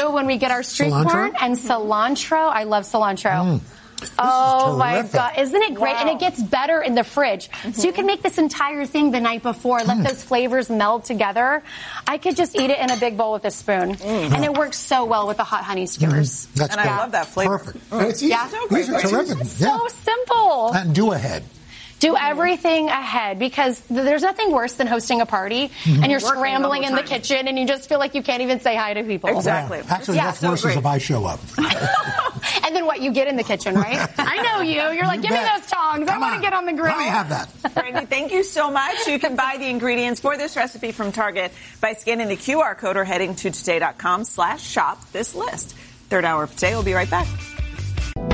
do when we get our street corn and cilantro. I love cilantro. Oh my God. Isn't it great? Wow. And it gets better in the fridge. So you can make this entire thing the night before, let those flavors meld together. I could just eat it in a big bowl with a spoon. And it works so well with the hot honey skewers. That's I love that flavor. Perfect. It's easy. Yeah. These are terrific. It's so simple. And do ahead. Do everything ahead, because there's nothing worse than hosting a party and you're scrambling in the kitchen and you just feel like you can't even say hi to people. Exactly. Yeah. Actually, that's worse is if I show up. And then what, you get in the kitchen, right? I know you. You're like, give me those tongs. I want to get on the grill. Let me have that. Brandy, thank you so much. You can buy the ingredients for this recipe from Target by scanning the QR code or heading to today.com/shop this list. Third hour of Today. We'll be right back.